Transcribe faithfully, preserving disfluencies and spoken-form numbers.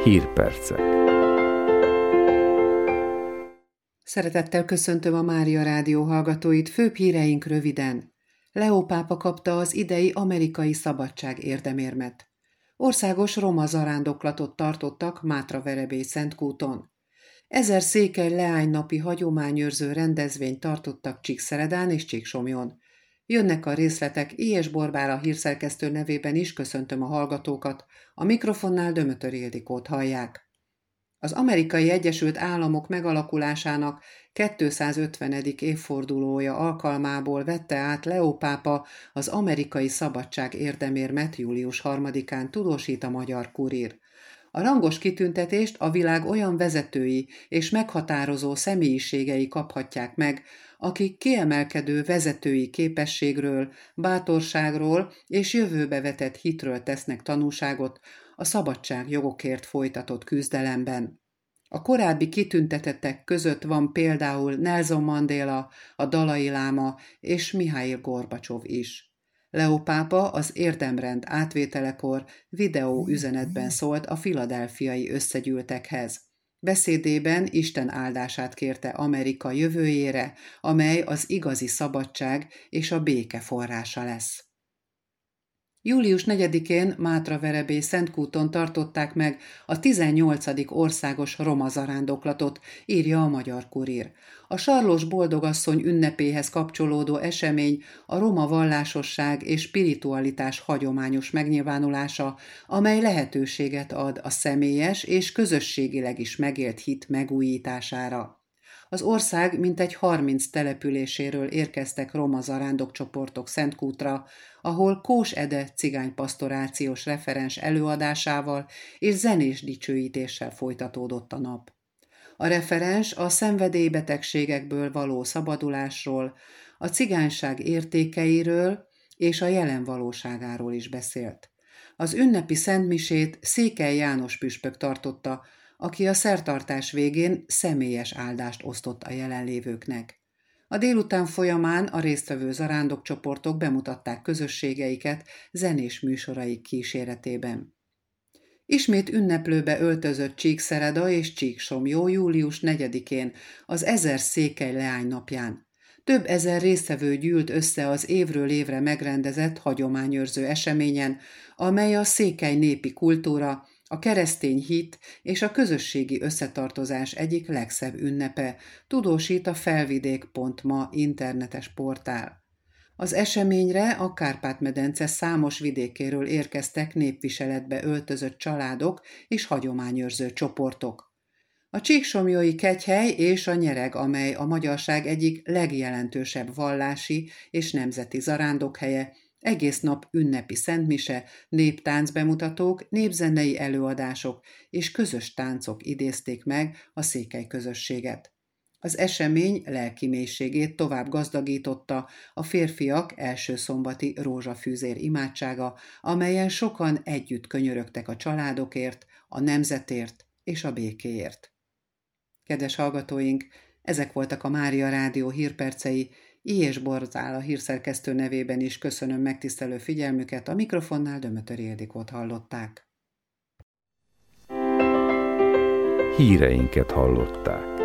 Hírpercek. Szeretettel köszöntöm a Mária Rádió hallgatóit, főbb híreink röviden. Leó pápa kapta az idei amerikai szabadság érdemérmet. Országos roma zarándoklatot tartottak Mátraverebély Szentkúton. Ezer székely leánynapi hagyományőrző rendezvényt tartottak Csíkszeredán és Csíksomlyón. Jönnek a részletek, Ilyes Borbála hírszerkesztő nevében is köszöntöm a hallgatókat, a mikrofonnál Dömötör Ildikót hallják. Az Amerikai Egyesült Államok megalakulásának kétszázötvenedik évfordulója alkalmából vette át Leó pápa az amerikai szabadság érdemérmet július harmadikán, tudósít a Magyar Kurír. A rangos kitüntetést a világ olyan vezetői és meghatározó személyiségei kaphatják meg, akik kiemelkedő vezetői képességről, bátorságról és jövőbe vetett hitről tesznek tanúságot a szabadságjogokért folytatott küzdelemben. A korábbi kitüntetettek között van például Nelson Mandela, a Dalai Láma és Mihail Gorbacsov is. Leó pápa az érdemrend átvételekor videó üzenetben szólt a filadelfiai összegyűltekhez. Beszédében Isten áldását kérte Amerika jövőjére, amely az igazi szabadság és a béke forrása lesz. július negyedikén Mátraverebély Szentkúton tartották meg a tizennyolcadik országos roma zarándoklatot, írja a Magyar Kurír. A Sarlós Boldogasszony ünnepéhez kapcsolódó esemény a roma vallásosság és spiritualitás hagyományos megnyilvánulása, amely lehetőséget ad a személyes és közösségileg is megélt hit megújítására. Az ország mintegy harminc településéről érkeztek roma zarándokcsoportok Szentkútra, ahol Kós Ede cigánypastorációs referens előadásával és zenés dicsőítéssel folytatódott a nap. A referens a szenvedélybetegségekből való szabadulásról, a cigányság értékeiről és a jelen valóságáról is beszélt. Az ünnepi szentmisét Székely János püspök tartotta, aki a szertartás végén személyes áldást osztott a jelenlévőknek. A délután folyamán a résztvevő zarándokcsoportok bemutatták közösségeiket zenés műsoraik kíséretében. Ismét ünneplőbe öltözött Csíkszereda és Csíksomlyó július negyedikén, az ezer székely leány napján. Több ezer résztvevő gyűlt össze az évről évre megrendezett hagyományőrző eseményen, amely a székely népi kultúra, a keresztény hit és a közösségi összetartozás egyik legszebb ünnepe, tudósít a felvidék pont ma internetes portál. Az eseményre a Kárpát-medence számos vidékéről érkeztek népviseletbe öltözött családok és hagyományőrző csoportok. A csíksomlyói kegyhely és a Nyereg, amely a magyarság egyik legjelentősebb vallási és nemzeti zarándokhelye, egész nap ünnepi szentmise, néptáncbemutatók, népzenei előadások és közös táncok idézték meg a székely közösséget. Az esemény lelki mélységét tovább gazdagította a férfiak első szombati rózsafűzér imádsága, amelyen sokan együtt könyörögtek a családokért, a nemzetért és a békéért. Kedves hallgatóink, ezek voltak a Mária Rádió hírpercei. Ilyes Borbála hírszerkesztő nevében is köszönöm megtisztelő figyelmüket, a mikrofonnál Dömötör Ildikót hallották. Híreinket hallották.